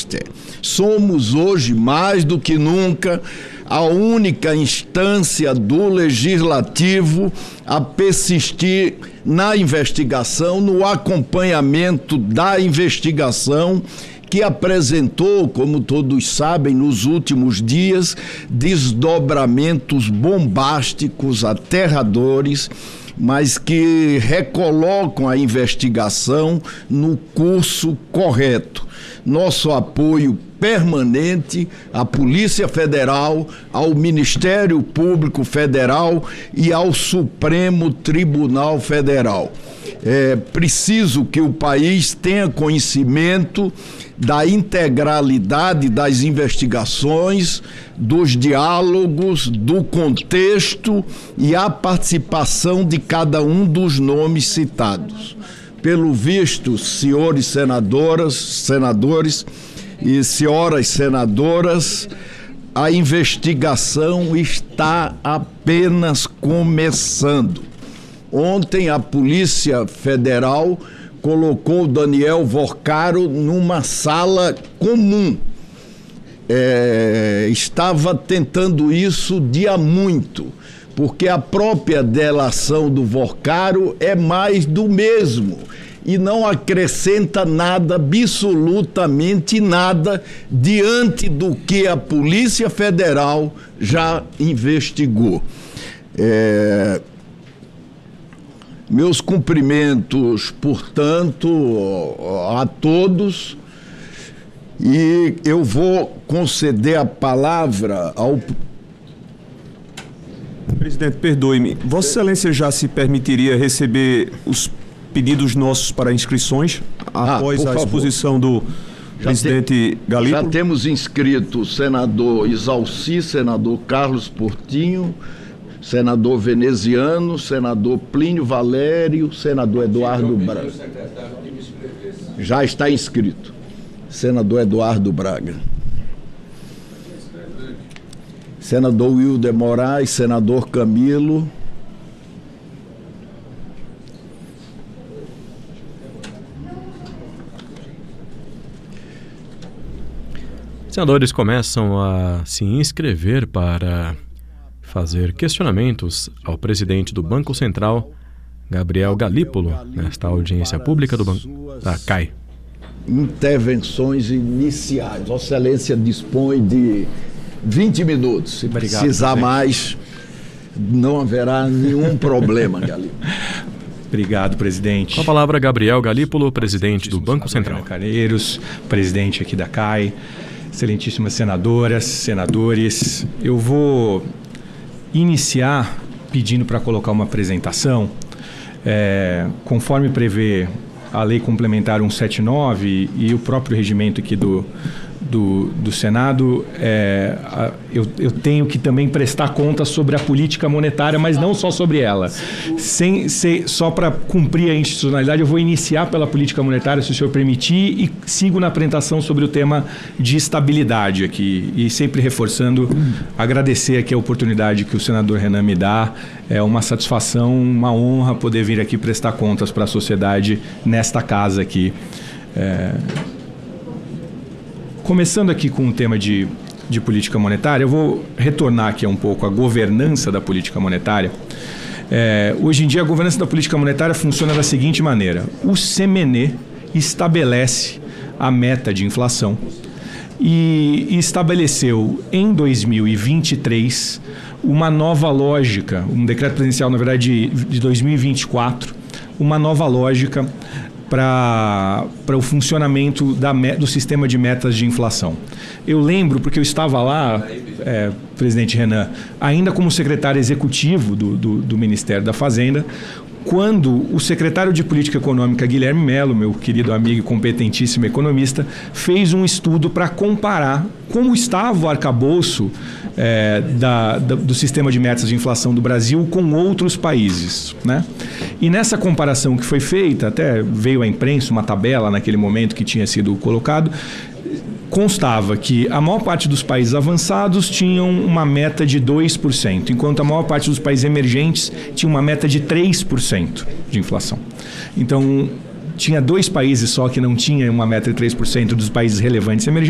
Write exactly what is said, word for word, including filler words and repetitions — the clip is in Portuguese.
mister. Somos hoje, mais do que nunca, a única instância do Legislativo a persistir na investigação, no acompanhamento da investigação, que apresentou, como todos sabem, nos últimos dias, desdobramentos bombásticos, aterradores, mas que recolocam a investigação no curso correto. Nosso apoio permanente à Polícia Federal, ao Ministério Público Federal e ao Supremo Tribunal Federal. É preciso que o país tenha conhecimento da integralidade das investigações, dos diálogos, do contexto e a participação de cada um dos nomes citados. Pelo visto, senhores senadoras, senadores e senhoras senadoras, a investigação está apenas começando. Ontem a Polícia Federal colocou Daniel Vorcaro numa sala comum. É, estava tentando isso de há muito, porque a própria delação do Vorcaro é mais do mesmo e não acrescenta nada, absolutamente nada, diante do que a Polícia Federal já investigou. É... Meus cumprimentos, portanto, a todos, e eu vou conceder a palavra ao... Presidente, perdoe-me. Vossa Excelência já se permitiria receber os pedidos nossos para inscrições ah, após a exposição do já presidente te... Galípolo? Já temos inscrito o senador Isalci, senador Carlos Portinho, senador Veneziano, senador Plínio Valério, senador Eduardo Braga. Já está inscrito. Senador Eduardo Braga. Senador Wilder Moraes, senador Camilo. Senadores começam a se inscrever para fazer questionamentos ao presidente do Banco Central, Gabriel Galípolo, nesta audiência pública do banco da C A I. Intervenções iniciais. Vossa Excelência dispõe de vinte minutos. Se Obrigado, precisar presidente. mais, não haverá nenhum problema, Galípolo. Obrigado, presidente. Com a palavra, Gabriel Galípolo, presidente do Banco Central. Careiros, presidente aqui da C A I, excelentíssimas senadoras, senadores. Eu vou iniciar pedindo para colocar uma apresentação, é, conforme prevê a Lei Complementar cento e setenta e nove e o próprio regimento aqui do, do, do Senado, é, a, eu, eu tenho que também prestar conta sobre a política monetária, mas não só sobre ela. Sem, sem, só para cumprir a institucionalidade, eu vou iniciar pela política monetária, se o senhor permitir, e sigo na apresentação sobre o tema de estabilidade aqui. E sempre reforçando, agradecer aqui a oportunidade que o senador Renan me dá. É uma satisfação, uma honra poder vir aqui prestar contas para a sociedade nesta casa aqui. É... Começando aqui com o tema de, de política monetária, eu vou retornar aqui um pouco à governança da política monetária. É, hoje em dia, a governança da política monetária funciona da seguinte maneira. O C M N estabelece a meta de inflação e estabeleceu em dois mil e vinte e três uma nova lógica, um decreto presidencial, na verdade, de, de dois mil e vinte e quatro, uma nova lógica para o funcionamento da, do sistema de metas de inflação. Eu lembro, porque eu estava lá, é, presidente Renan, ainda como secretário executivo do, do, do Ministério da Fazenda, quando o secretário de Política Econômica, Guilherme Mello, meu querido amigo e competentíssimo economista, fez um estudo para comparar como estava o arcabouço é, da, da, do sistema de metas de inflação do Brasil com outros países, né? E nessa comparação que foi feita, até veio à imprensa uma tabela naquele momento que tinha sido colocado, constava que a maior parte dos países avançados tinham uma meta de dois por cento, enquanto a maior parte dos países emergentes tinha uma meta de três por cento de inflação. Então, tinha dois países só que não tinham uma meta de três por cento dos países relevantes emergentes.